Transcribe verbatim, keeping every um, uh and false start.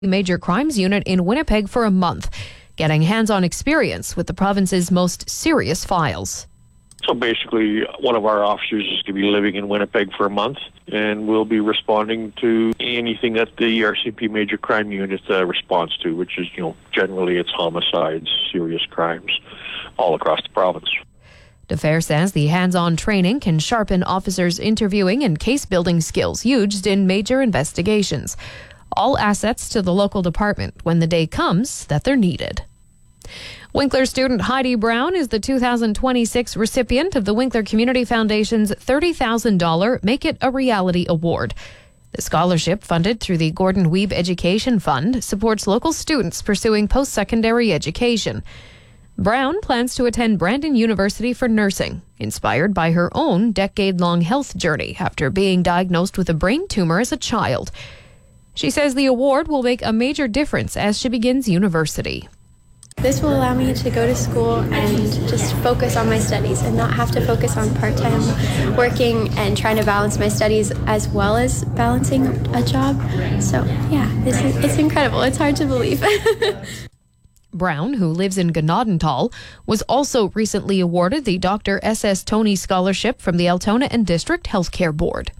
Major Crimes Unit in Winnipeg for a month, getting hands-on experience with the province's most serious files. So basically, one of our officers is going to be living in Winnipeg for a month, and we'll be responding to anything that the R C M P Major Crime Unit uh, responds to, which is, you know, generally it's homicides, serious crimes, all across the province. DeFer says the hands-on training can sharpen officers' interviewing and case-building skills used in major investigations. All assets to the local department when the day comes that they're needed. Winkler student Heidi Brown is the two thousand twenty-six recipient of the Winkler Community Foundation's thirty thousand dollars Make It a Reality Award. The scholarship, funded through the Gordon Weeb Education Fund, supports local students pursuing post-secondary education. Brown plans to attend Brandon University for nursing, inspired by her own decade-long health journey after being diagnosed with a brain tumor as a child. She says the award will make a major difference as she begins university. This will allow me to go to school and just focus on my studies and not have to focus on part-time working and trying to balance my studies as well as balancing a job. So yeah, this is, it's incredible. It's hard to believe. Brown, who lives in Gnadentall, was also recently awarded the Doctor S S Tony Scholarship from the Altona and District Healthcare Board.